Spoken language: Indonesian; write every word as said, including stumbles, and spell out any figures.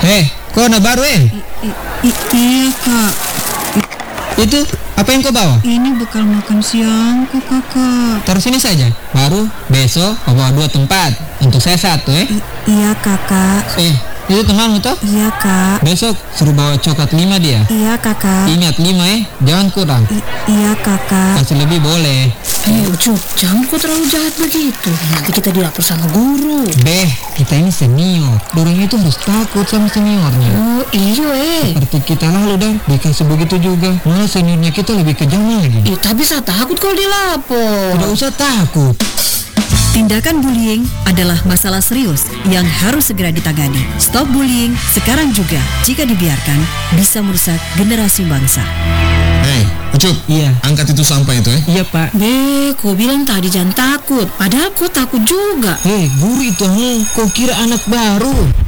Eh, kok anak baru eh? I- i- iya kak, Itu apa yang kau bawa? ini bekal makan siangku kakak. Taruh sini saja. Baru besok kau bawa dua tempat. Untuk saya satu eh. I- iya kakak. Eh, itu temanmu toh? Iya kak. Besok suruh bawa coklat lima dia. Iya kakak. Ingat lima eh, jangan kurang. I- iya kakak. Kasih lebih boleh. Eh, Ucup, jangan kok terlalu jahat begitu. Nanti kita dilapor sama guru. Beh, kita ini senior. Dorang itu harus takut sama seniornya. Oh, iyo eh. Seperti kita lalu dan dikasih begitu juga. Malah seniornya kita lebih kejam lagi. Eh, tapi saya takut kalau dilapor. Tidak usah takut. Tindakan bullying adalah masalah serius yang harus segera ditangani. Stop bullying sekarang juga. Jika dibiarkan, bisa merusak generasi bangsa. Hei, Ucup, Iya. angkat itu sampah itu eh. Iya pak. Be, kau bilang tadi jangan takut. Padahal kau takut juga. Hei, guru itu anu, kau kira anak baru?